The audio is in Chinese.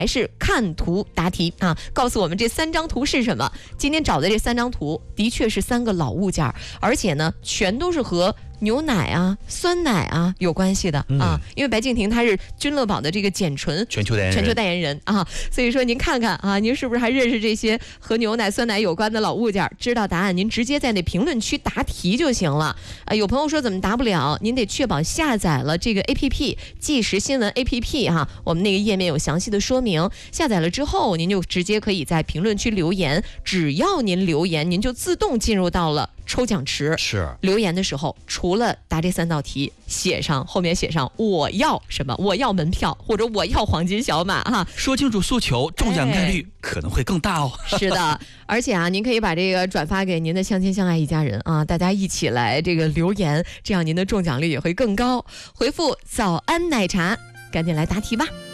还是看图答题啊？告诉我们这3张图是什么？今天找的这3张图的确是3个老物件，而且呢，全都是和牛奶啊、酸奶啊有关系的啊。因为白敬亭他是君乐宝的这个简纯全球代言人啊，所以说您看看啊，您是不是还认识这些和牛奶、酸奶有关的老物件？知道答案，您直接在那评论区答题就行了。有朋友说怎么答不了？您得确保下载了这个 APP 即时新闻 APP 哈，我们那个页面有详细的说明。下载了之后，您就直接可以在评论区留言，只要您留言，您就自动进入到了抽奖池。 是留言的时候，除了答这3道题，后面写上我要什么，我要门票或者我要黄金小马哈， 说清楚诉求，中奖概率可能会更大哦。 是的，而且啊，您可以把这个转发给您的相亲相爱一家人啊，大家一起来这个留言，这样您的中奖率也会更高。回复早安奶茶，赶紧来答题吧。